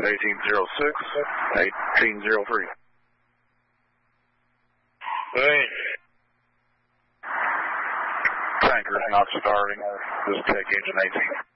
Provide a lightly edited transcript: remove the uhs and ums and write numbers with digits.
1806, 1803. Wait. Tanker's not starting. Just check engine 18.